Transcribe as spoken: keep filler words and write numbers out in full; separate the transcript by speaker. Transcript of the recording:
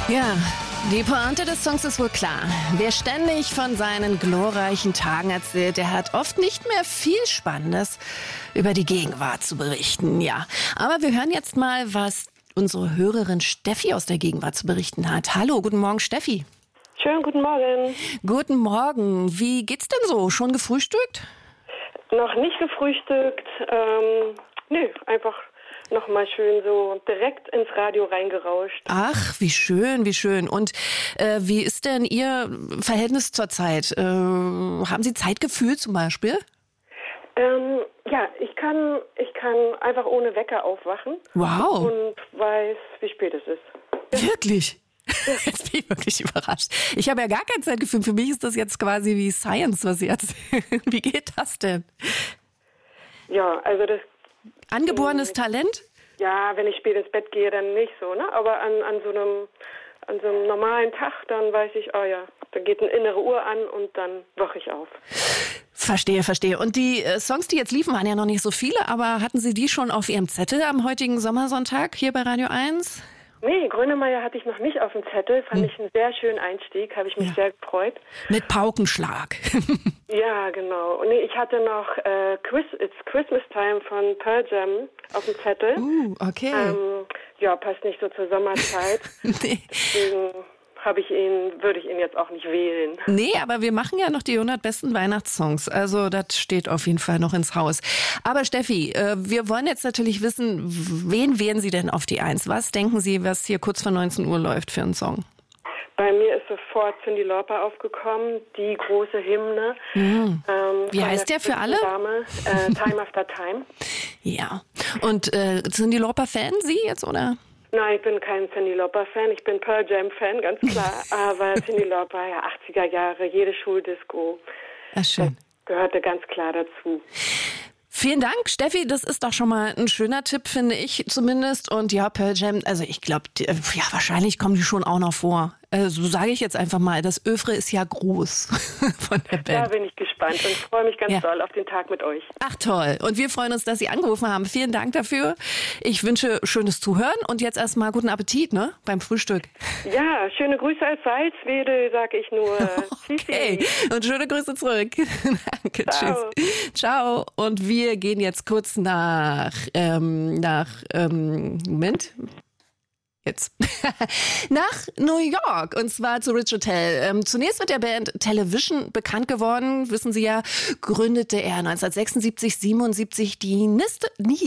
Speaker 1: Ja, die Pointe des Songs ist wohl klar. Wer ständig von seinen glorreichen Tagen erzählt, der hat oft nicht mehr viel Spannendes über die Gegenwart zu berichten. Ja, aber wir hören jetzt mal, was unsere Hörerin Steffi aus der Gegenwart zu berichten hat. Hallo, guten Morgen, Steffi.
Speaker 2: Schönen guten Morgen.
Speaker 1: Guten Morgen. Wie geht's denn so? Schon gefrühstückt?
Speaker 2: Noch nicht gefrühstückt. Ähm, nö, einfach nochmal schön so direkt ins Radio reingerauscht.
Speaker 1: Ach, wie schön, wie schön. Und äh, wie ist denn Ihr Verhältnis zur Zeit? Äh, haben Sie Zeitgefühl zum Beispiel?
Speaker 2: Ähm, ja, ich kann, ich kann einfach ohne Wecker aufwachen.
Speaker 1: Wow.
Speaker 2: Und weiß, wie spät es ist.
Speaker 1: Wirklich? Jetzt bin ich wirklich überrascht. Ich habe ja gar kein Zeitgefühl. Für mich ist das jetzt quasi wie Science, was Sie erzählen. Wie geht das denn?
Speaker 2: Ja, also das...
Speaker 1: Angeborenes ähm, Talent?
Speaker 2: Ja, wenn ich spät ins Bett gehe, dann nicht so, ne? Aber an, an so einem an so einem normalen Tag, dann weiß ich, oh ja, da geht eine innere Uhr an und dann wache ich auf.
Speaker 1: Verstehe, verstehe. Und die äh, Songs, die jetzt liefen, waren ja noch nicht so viele, aber hatten Sie die schon auf Ihrem Zettel am heutigen Sommersonntag hier bei Radio eins?
Speaker 2: Nee, Grönemeyer hatte ich noch nicht auf dem Zettel. Fand hm. ich einen sehr schönen Einstieg, habe ich mich ja. sehr gefreut.
Speaker 1: Mit Paukenschlag.
Speaker 2: Ja, genau. Und nee, ich hatte noch äh, Chris, It's Christmas Time von Pearl Jam auf dem Zettel.
Speaker 1: Uh, okay.
Speaker 2: Ähm, ja, passt nicht so zur Sommerzeit. Nee. Deswegen habe ich ihn, würde ich ihn jetzt auch nicht wählen.
Speaker 1: Nee, aber wir machen ja noch die hundert besten Weihnachtssongs. Also das steht auf jeden Fall noch ins Haus. Aber Steffi, äh, wir wollen jetzt natürlich wissen, wen wählen Sie denn auf die Eins? Was denken Sie, was hier kurz vor neunzehn Uhr läuft für einen Song?
Speaker 2: Bei mir ist sofort Cyndi Lauper aufgekommen, die große Hymne.
Speaker 1: Mhm. Ähm, Wie heißt der für alle?
Speaker 2: Dame, äh, Time After Time.
Speaker 1: Ja. Und äh, Cyndi Lauper-Fan, Sie jetzt, oder?
Speaker 2: Nein, ich bin kein Cyndi Lauper-Fan, ich bin Pearl Jam-Fan, ganz klar. Aber Cyndi Lauper, ja, achtziger Jahre, jede Schuldisco.
Speaker 1: Ach, schön.
Speaker 2: Das gehörte ganz klar dazu.
Speaker 1: Vielen Dank, Steffi. Das ist doch schon mal ein schöner Tipp, finde ich zumindest. Und ja, Pearl Jam, also ich glaube, ja, wahrscheinlich kommen die schon auch noch vor. Also, so sage ich jetzt einfach mal, das Övre ist ja groß von der Band.
Speaker 2: Da bin ich gespannt und freue mich ganz
Speaker 1: ja.
Speaker 2: doll auf den Tag mit euch.
Speaker 1: Ach toll. Und wir freuen uns, dass Sie angerufen haben. Vielen Dank dafür. Ich wünsche schönes Zuhören und jetzt erstmal guten Appetit, ne? Beim Frühstück.
Speaker 2: Ja, schöne Grüße als Salzwedel, sage ich nur.
Speaker 1: Okay. Und schöne Grüße zurück. Danke,
Speaker 2: Ciao.
Speaker 1: Tschüss. Ciao. Und wir gehen jetzt kurz nach, ähm, nach, ähm, Moment. Jetzt. Nach New York, und zwar zu Richard Hell. Ähm, zunächst mit der Band Television bekannt geworden, wissen Sie ja, gründete er neunzehnhundertsechsundsiebzig, siebenundsiebzig die Niste,